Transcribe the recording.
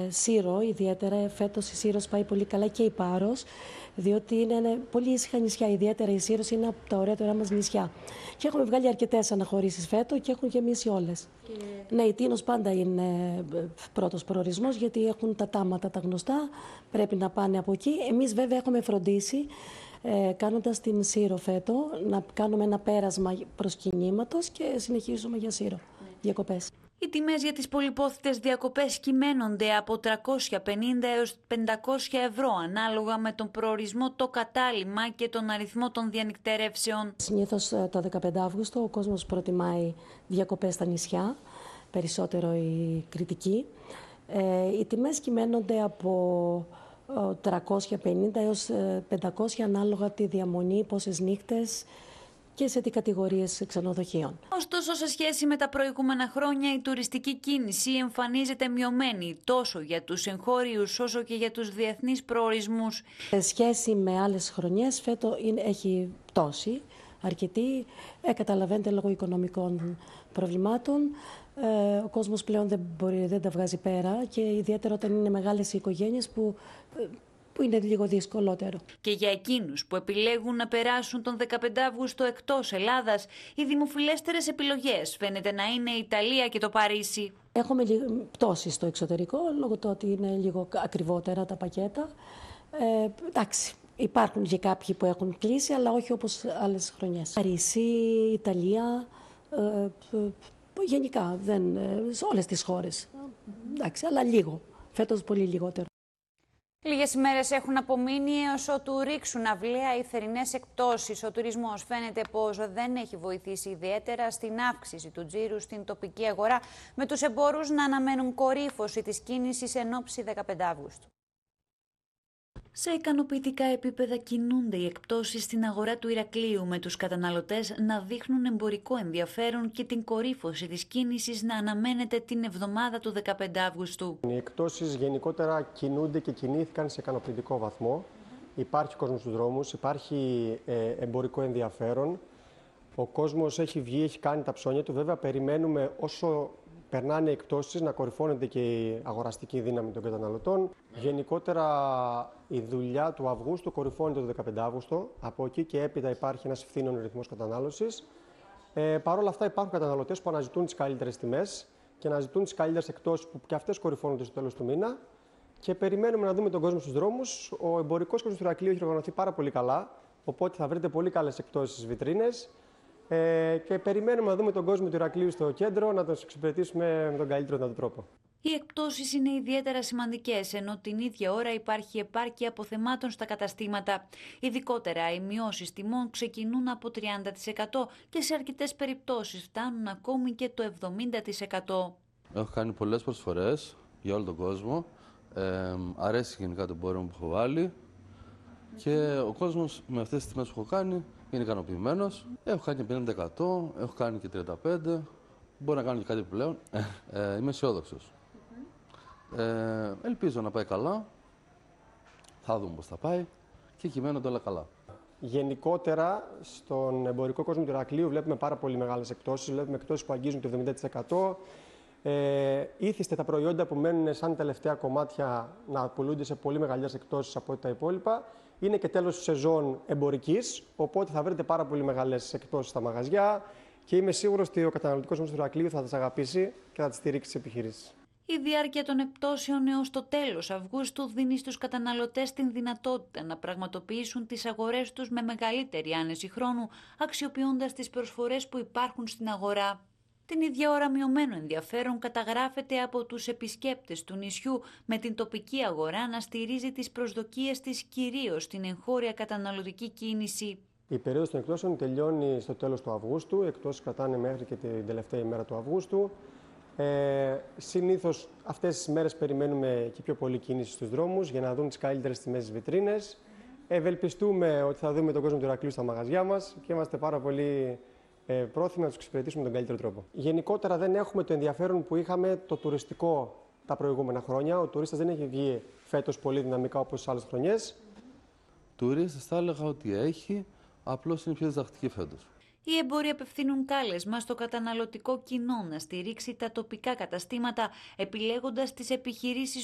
Σύρο, ιδιαίτερα φέτος η Σύρος πάει πολύ καλά και η Πάρος, διότι είναι πολύ ήσυχα νησιά. Ιδιαίτερα η Σύρος είναι από τα ωραίτερα μας νησιά. Και έχουμε βγάλει αρκετές αναχωρήσεις φέτος και έχουν γεμίσει όλες. Ναι, η Τίνος πάντα είναι πρώτος προορισμός, γιατί έχουν τα τάματα τα γνωστά, πρέπει να πάνε από εκεί. Εμείς βέβαια έχουμε φροντίσει, κάνοντας την Σύρο φέτο, να κάνουμε ένα πέρασμα προς κινήματος και συνεχίζουμε για Σύρο διακοπές. Οι τιμές για τις πολυπόθητες διακοπές κυμαίνονται από 350 έως 500 ευρώ, ανάλογα με τον προορισμό, το κατάλημα και τον αριθμό των διανυκτερεύσεων. Συνήθως το 15 Αύγουστο ο κόσμος προτιμάει διακοπές στα νησιά, περισσότερο η Κρητική. Οι τιμές κυμαίνονται από 350 έως 500 ανάλογα τη διαμονή, πόσες νύχτες και σε τι κατηγορίες ξενοδοχείων. Ωστόσο, σε σχέση με τα προηγούμενα χρόνια, η τουριστική κίνηση εμφανίζεται μειωμένη τόσο για τους εγχώριους όσο και για τους διεθνείς προορισμούς. Σε σχέση με άλλες χρονιές, φέτος έχει πτώση αρκετή. Καταλαβαίνετε, λόγω οικονομικών προβλημάτων. Ο κόσμος πλέον δεν τα βγάζει πέρα, και ιδιαίτερα όταν είναι μεγάλες οι οικογένειες που είναι λίγο δυσκολότερο. Και για εκείνους που επιλέγουν να περάσουν τον 15 Αύγουστο εκτός Ελλάδας, οι δημοφιλέστερες επιλογές φαίνεται να είναι η Ιταλία και το Παρίσι. Έχουμε πτώση στο εξωτερικό, λόγω του ότι είναι λίγο ακριβότερα τα πακέτα. Εντάξει, υπάρχουν και κάποιοι που έχουν κλείσει, αλλά όχι όπως άλλες χρονιές. Παρίσι, Ιταλία, γενικά, σε όλες τις χώρες. Εντάξει, αλλά λίγο. Φέτος πολύ λιγότερο. Λίγες ημέρες έχουν απομείνει έως ότου ρίξουν αυλαία οι θερινές εκπτώσεις. Ο τουρισμός φαίνεται πως δεν έχει βοηθήσει ιδιαίτερα στην αύξηση του τζίρου στην τοπική αγορά, με τους εμπόρους να αναμένουν κορύφωση της κίνησης εν ώψη 15 Αύγουστου. Σε ικανοποιητικά επίπεδα κινούνται οι εκπτώσεις στην αγορά του Ηρακλείου, με τους καταναλωτές να δείχνουν εμπορικό ενδιαφέρον και την κορύφωση της κίνησης να αναμένεται την εβδομάδα του 15 Αύγουστου. Οι εκπτώσεις γενικότερα κινούνται και κινήθηκαν σε ικανοποιητικό βαθμό. Υπάρχει κόσμος στους δρόμους, υπάρχει εμπορικό ενδιαφέρον. Ο κόσμος έχει βγει, έχει κάνει τα ψώνια του. Βέβαια, περιμένουμε όσο περνάνε οι εκπτώσεις να κορυφώνεται και η αγοραστική δύναμη των καταναλωτών. Γενικότερα η δουλειά του Αυγούστου κορυφώνεται το 15 Αύγουστο. Από εκεί και έπειτα υπάρχει ένας φθήνων ρυθμός κατανάλωσης. Παρ' όλα αυτά υπάρχουν καταναλωτές που αναζητούν τις καλύτερες τιμές και αναζητούν τις καλύτερες εκπτώσεις που και αυτές κορυφώνονται στο τέλος του μήνα. Και περιμένουμε να δούμε τον κόσμο στους δρόμους. Ο εμπορικός κόσμος του Ηρακλείου έχει οργανωθεί πάρα πολύ καλά, οπότε θα βρείτε πολύ καλές εκπτώσεις στις βιτρίνες. Και περιμένουμε να δούμε τον κόσμο του Ηρακλείου στο κέντρο, να τον εξυπηρετήσουμε με τον καλύτερο δυνατό τρόπο. Οι εκπτώσεις είναι ιδιαίτερα σημαντικές, ενώ την ίδια ώρα υπάρχει επάρκεια αποθεμάτων στα καταστήματα. Ειδικότερα, οι μειώσεις τιμών ξεκινούν από 30% και σε αρκετές περιπτώσεις φτάνουν ακόμη και το 70%. Έχω κάνει πολλές προσφορές για όλο τον κόσμο. Αρέσει γενικά το εμπόριο που έχω βάλει και ο κόσμος με αυτές τις τιμές που έχω κάνει είναι ικανοποιημένος. Έχω κάνει και 50%, έχω κάνει και 35%, μπορώ να κάνω και κάτι επιπλέον. Είμαι αισιόδοξος. Ελπίζω να πάει καλά, θα δούμε πώς θα πάει και κυμαίνονται όλα καλά. Γενικότερα, στον εμπορικό κόσμο του Ηρακλείου βλέπουμε πάρα πολύ μεγάλες εκπτώσεις, βλέπουμε εκπτώσεις που αγγίζουν το 70%. Ήθιστε τα προϊόντα που μένουν σαν τελευταία κομμάτια να πουλούνται σε πολύ μεγαλύτερες εκπτώσεις από τα υπόλοιπα. Είναι και τέλος σεζόν εμπορικής, οπότε θα βρείτε πάρα πολύ μεγάλες εκπτώσεις στα μαγαζιά και είμαι σίγουρος ότι ο καταναλωτικός κόσμος του Ηρακλείου θα τις αγαπήσει και θα τις στηρίξει τις επιχειρήσεις. Η διάρκεια των εκπτώσεων έως το τέλος Αυγούστου δίνει στους καταναλωτές την δυνατότητα να πραγματοποιήσουν τις αγορές τους με μεγαλύτερη άνεση χρόνου, αξιοποιώντας τις προσφορές που υπάρχουν στην αγορά. Την ίδια ώρα μειωμένο ενδιαφέρον καταγράφεται από τους επισκέπτες του νησιού, με την τοπική αγορά να στηρίζει τις προσδοκίες της κυρίως στην εγχώρια καταναλωτική κίνηση. Η περίοδος των εκπτώσεων τελειώνει στο τέλος του Αυγούστου. Οι εκπτώσεις κρατάνε μέχρι και την τελευταία ημέρα του Αυγούστου. Συνήθως αυτές τις μέρες περιμένουμε και πιο πολύ κίνηση στους δρόμους για να δουν τις καλύτερες τιμές στις βιτρίνες. Ευελπιστούμε ότι θα δούμε τον κόσμο του Ηρακλείου στα μαγαζιά μας και είμαστε πάρα πολύ πρόθυμοι να τους εξυπηρετήσουμε με τον καλύτερο τρόπο. Γενικότερα δεν έχουμε το ενδιαφέρον που είχαμε το τουριστικό τα προηγούμενα χρόνια. Ο τουρίστας δεν έχει βγει φέτος πολύ δυναμικά όπως στις άλλες χρονιές. Τουρίστες θα έλεγα ότι έχει, απλώς είναι πιο διδακτική φέτος. Οι εμπόροι απευθύνουν κάλεσμα στο καταναλωτικό κοινό να στηρίξει τα τοπικά καταστήματα, επιλέγοντας τις επιχειρήσεις